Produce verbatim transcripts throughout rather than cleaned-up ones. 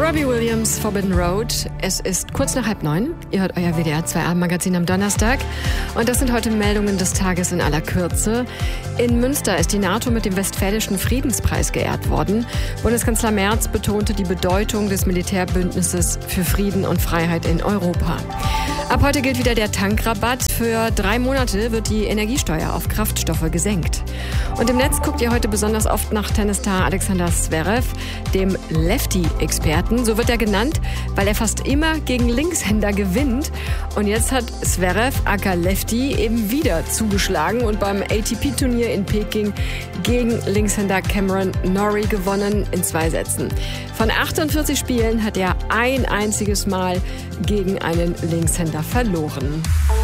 Robbie Williams, Forbidden Road. Es ist kurz nach halb neun. Ihr hört euer W D R zwei Abendmagazin am Donnerstag. Und das sind heute Meldungen des Tages in aller Kürze. In Münster ist die NATO mit dem Westfälischen Friedenspreis geehrt worden. Bundeskanzler Merz betonte die Bedeutung des Militärbündnisses für Frieden und Freiheit in Europa. Ab heute gilt wieder der Tankrabatt. Für drei Monate wird die Energiesteuer auf Kraftstoffe gesenkt. Und im Netz guckt ihr heute besonders oft nach Tennisstar Alexander Zverev, dem Lefty-Experten. So wird er genannt, weil er fast immer gegen Linkshänder gewinnt. Und jetzt hat Zverev, aka Lefty, eben wieder zugeschlagen und beim A T P-Turnier in Peking gegen Linkshänder Cameron Norrie gewonnen in zwei Sätzen. Von achtundvierzig Spielen hat er ein einziges Mal gegen einen Linkshänder verloren.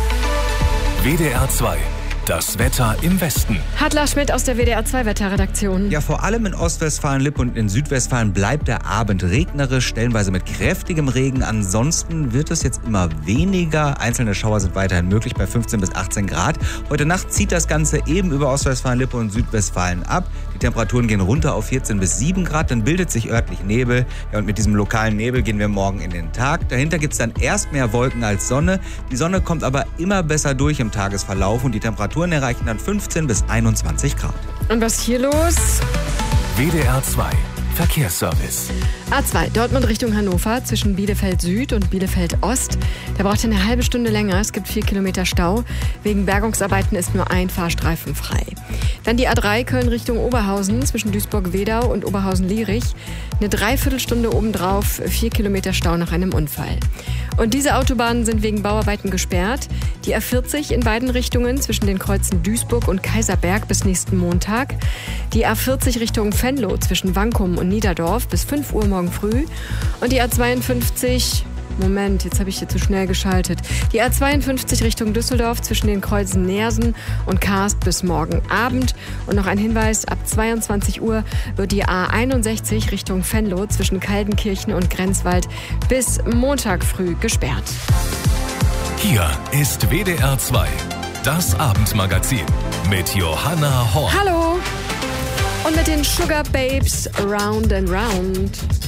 W D R zwei. Das Wetter im Westen. Hartler Schmidt aus der W D R zwei Wetterredaktion. Ja, vor allem in Ostwestfalen-Lippe und in Südwestfalen bleibt der Abend regnerisch, stellenweise mit kräftigem Regen. Ansonsten wird es jetzt immer weniger. Einzelne Schauer sind weiterhin möglich bei fünfzehn bis achtzehn Grad. Heute Nacht zieht das Ganze eben über Ostwestfalen-Lippe und Südwestfalen ab. Die Temperaturen gehen runter auf vierzehn bis sieben Grad. Dann bildet sich örtlich Nebel. Ja, und mit diesem lokalen Nebel gehen wir morgen in den Tag. Dahinter gibt es dann erst mehr Wolken als Sonne. Die Sonne kommt aber immer besser durch im Tagesverlauf und die Temperaturen erreichen dann fünfzehn bis einundzwanzig Grad. Und was hier los? W D R zwei Verkehrsservice. A zwei, Dortmund Richtung Hannover, zwischen Bielefeld Süd und Bielefeld Ost. Da braucht ihr eine halbe Stunde länger. Es gibt vier Kilometer Stau. Wegen Bergungsarbeiten ist nur ein Fahrstreifen frei. Dann die A drei Köln Richtung Oberhausen, zwischen Duisburg-Wedau und Oberhausen-Lierich. Eine Dreiviertelstunde obendrauf, vier Kilometer Stau nach einem Unfall. Und diese Autobahnen sind wegen Bauarbeiten gesperrt. Die A vierzig in beiden Richtungen zwischen den Kreuzen Duisburg und Kaiserberg bis nächsten Montag. Die A vierzig Richtung Venlo zwischen Wankum und Niederdorf bis fünf Uhr morgen früh. Und die A zweiundfünfzig... Moment, jetzt habe ich hier zu schnell geschaltet. Die A zweiundfünfzig Richtung Düsseldorf zwischen den Kreuzen Neersen und Karst bis morgen Abend. Und noch ein Hinweis, ab zweiundzwanzig Uhr wird die A einundsechzig Richtung Venlo zwischen Kaldenkirchen und Grenzwald bis Montag früh gesperrt. Hier ist W D R zwei, das Abendmagazin mit Johanna Horn. Hallo! Und mit den Sugar Babes Round and Round.